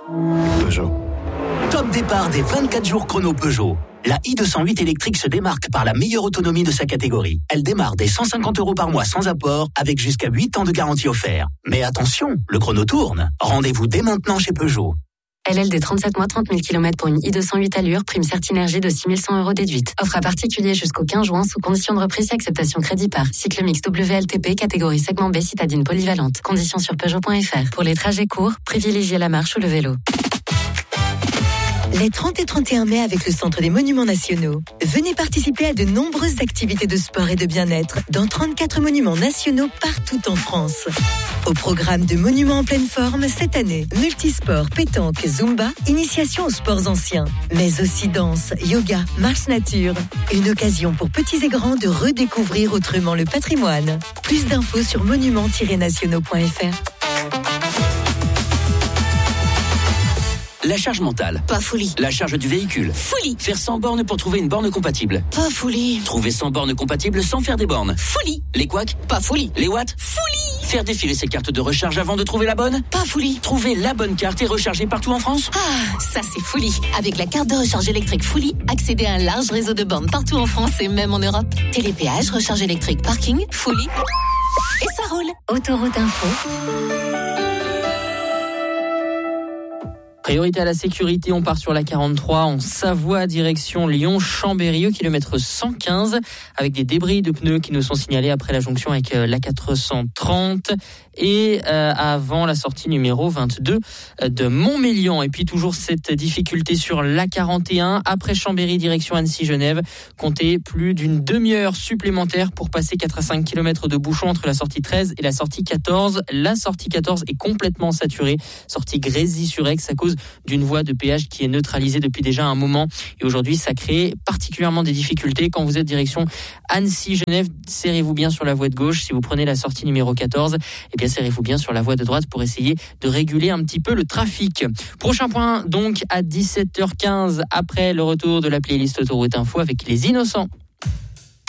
Peugeot. Top départ des 24 jours chrono Peugeot. La i208 électrique se démarque par la meilleure autonomie de sa catégorie. Elle démarre dès 150 € par mois sans apport, avec jusqu'à 8 ans de garantie offert. Mais attention, le chrono tourne. Rendez-vous dès maintenant chez Peugeot. LLD 37 mois, 30 000 km pour une i208 allure, prime Certinergie de 6 100 € déduite. Offre à particulier jusqu'au 15 juin sous condition de reprise et acceptation crédit par. Cycle mix WLTP, catégorie segment B, citadine polyvalente. Conditions sur Peugeot.fr. Pour les trajets courts, privilégiez la marche ou le vélo. Les 30 et 31 mai avec le Centre des Monuments Nationaux. Venez participer à de nombreuses activités de sport et de bien-être dans 34 monuments nationaux partout en France. Au programme de Monuments en pleine forme cette année, multisport, pétanque, zumba, initiation aux sports anciens, mais aussi danse, yoga, marche nature. Une occasion pour petits et grands de redécouvrir autrement le patrimoine. Plus d'infos sur monuments-nationaux.fr. La charge mentale. Pas folie. La charge du véhicule. Folie. Faire 100 bornes pour trouver une borne compatible. Pas folie. Trouver 100 bornes compatibles sans faire des bornes. Folie. Les couacs. Pas folie. Les watts. Folie. Faire défiler ses cartes de recharge avant de trouver la bonne. Pas folie. Trouver la bonne carte et recharger partout en France. Ah, ça c'est folie. Avec la carte de recharge électrique Folie, accédez à un large réseau de bornes partout en France et même en Europe. Télépéage, recharge électrique, parking, Folie. Et ça roule. Autoroute Info. Priorité à la sécurité, on part sur la 43 en Savoie, direction Lyon-Chambéry, au kilomètre 115, avec des débris de pneus qui nous sont signalés après la jonction avec la 430 et avant la sortie numéro 22 de Montmélian. Et puis toujours cette difficulté sur la 41, après Chambéry, direction Annecy-Genève. Comptez plus d'une demi-heure supplémentaire pour passer 4 à 5 km de bouchon entre la sortie 13 et la sortie 14. La sortie 14 est complètement saturée, sortie Grésy-sur-Aix à cause d'une voie de péage qui est neutralisée depuis déjà un moment. Et aujourd'hui, ça crée particulièrement des difficultés. Quand vous êtes direction Annecy-Genève, serrez-vous bien sur la voie de gauche. Si vous prenez la sortie numéro 14, eh bien, serrez-vous bien sur la voie de droite pour essayer de réguler un petit peu le trafic. Prochain point, donc, à 17h15, après le retour de la playlist Autoroute Info avec les Innocents.